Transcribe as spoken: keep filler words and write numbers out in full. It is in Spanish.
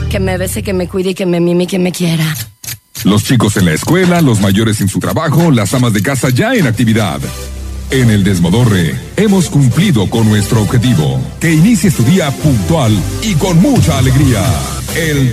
Que me bese, que me cuide, que me mime, que me quiera. Los chicos en la escuela, los mayores en su trabajo, las amas de casa ya en actividad. En el Desmodorre hemos cumplido con nuestro objetivo. Que inicies tu día puntual y con mucha alegría. El